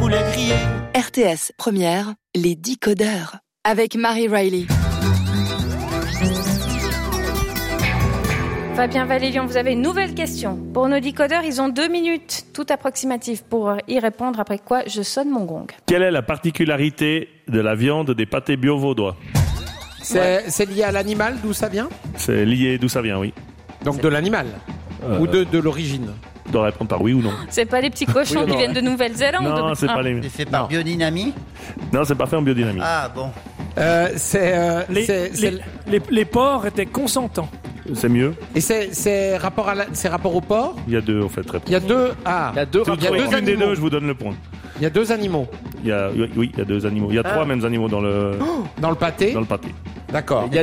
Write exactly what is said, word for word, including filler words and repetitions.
poulet grillé. R T S Première, les dix codeurs. Avec Marie Riley. Fabien Valélion, vous avez une nouvelle question. Pour nos décodeurs, ils ont deux minutes, tout approximatif, pour y répondre, après quoi je sonne mon gong. Quelle est la particularité de la viande des pâtés bio vaudois ? C'est, Ouais. c'est lié à l'animal, d'où ça vient ? C'est lié d'où ça vient, oui. Donc C'est- de l'animal Euh, ou de, de l'origine ? Je dois répondre par oui ou non. C'est pas les petits cochons Oui, qui non, viennent ouais. de Nouvelle-Zélande Non, ou- c'est Ah. pas les. C'est fait par Non. biodynamie. Non, c'est pas fait en biodynamie. Ah bon. Euh, c'est, euh, Les, c'est, c'est- les, les, les porcs étaient consentants. C'est mieux. et c'est, c'est rapport à la- c'est rapport au porc ? Il y a deux, en fait, très Il y a deux. Ah, Il y a deux il y a rapports. deux Aucune des animaux. deux, je vous donne le point. Il y a deux animaux Il y a, oui, oui, il y a deux animaux. Il y a Ah. trois mêmes animaux dans le, dans le pâté. dans le pâté. D'accord. Il y a